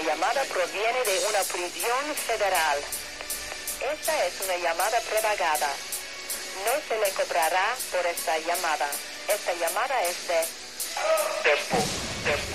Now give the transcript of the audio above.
llamada proviene de una prisión federal. Esta es una llamada prepagada. No se le cobrará por esta llamada. Esta llamada es de... Tempo.